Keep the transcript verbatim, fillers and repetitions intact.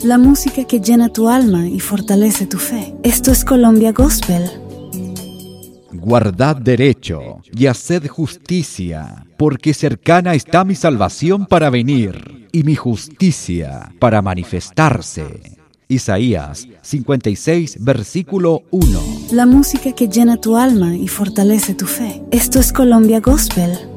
la música que llena tu alma y fortalece tu fe. Esto es Colombia Gospel. Guardad derecho y haced justicia, porque cercana está mi salvación para venir, y mi justicia para manifestarse. Isaías cincuenta y seis, versículo uno. La música que llena tu alma y fortalece tu fe. Esto es Colombia Gospel.